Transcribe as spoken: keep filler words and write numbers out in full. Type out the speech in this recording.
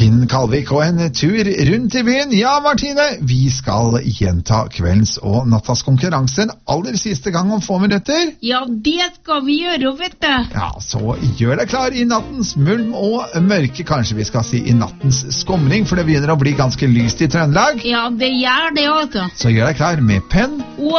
Finn Kalvik og en tur rundt i byen. Ja, Martine, vi skal gjenta kveldens og nattas konkurranse en aller siste gang om få minutter. Ja, det skal vi gjøre, vet du. Ja, så gjør deg klar i nattens mulm og mørke. Kanskje vi skal si i nattens skumring, for det begynner å bli ganske lyst i Trøndelag. Ja, det gjør det, altså. Så gjør deg klar med penn Og